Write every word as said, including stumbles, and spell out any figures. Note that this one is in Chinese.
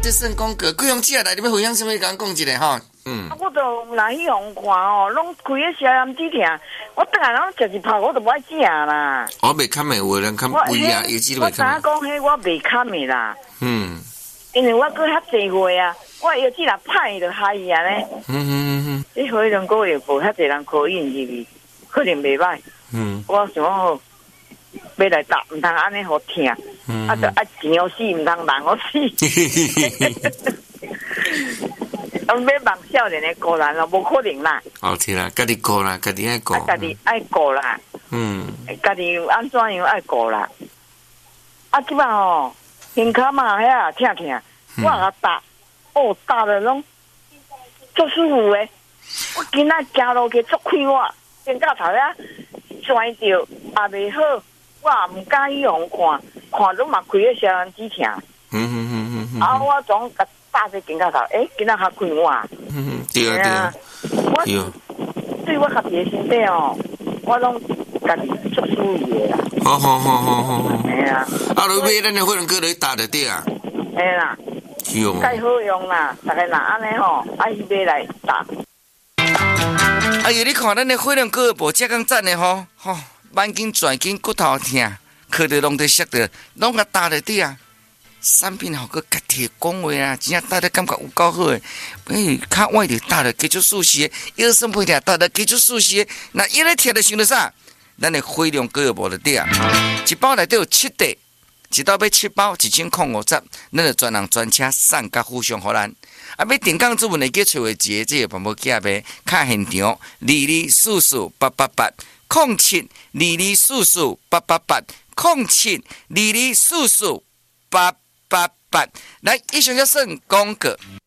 这算讲过，贵阳姐来，你要分享什么？甲讲一下哈。嗯。 啊，我都来去用看哦，拢开个消炎止疼，我等下拢食一泡，我都不爱食啦。 我袂堪的，有人堪胃啊，有几都袂袂堪。 我讲迄我袂堪的啦。 嗯。 因为我过较济岁啊，我药剂若歹就害伊安尼。 嗯嗯嗯。 你可能个月无遐济人考验入去，可能袂歹。 嗯。 我想好，要来打，毋通安尼好疼。嗯。啊，就爱钱我死，毋通人我死。要望少年的个人咯，无可能啦。 哦，是啦，家己顾啦，家己爱顾。 啊，家己爱顾啦。嗯。家己安怎样爱顾啦？啊，即摆吼，胸口嘛遐疼疼，我甲打，哦，打了拢足舒服诶。我今仔行路去足快活，顶到头遐拽着也袂好，我也毋敢去用看，看拢嘛开个消炎止疼。嗯嗯嗯嗯。啊，我总甲打在顶到头，诶，今仔较快活。 嗯，对啊对啊。 我对我家己的身体哦，我拢家己足舒服的啦。 好好好好好。 哎呀。 啊，落买咱的火龙果来打就对啊。 哎啦。 用。 介好用啦，大家若安尼吼，爱去买来打。 哎呀，你看咱的火龙果无遮咁赞的吼，吼，眼睛转筋骨头疼，靠着拢得摔着，拢甲打就对啊。产品好，佮家己讲话啊，真正打得感觉有够好诶。诶，较歪着打着继续舒适，腰酸背痛打着继续舒适。那腰咧疼着想着啥？咱的火龙果无就对啊。一包内底有七袋，一包买七包，一千块五十，咱就专人专车送甲互相互咱。啊，要订购主文会记找位一个这个办无寄呗，卡现场二二四四八八八，零七二二四四八八八，零七二二四四八八八。来，以上就算广告。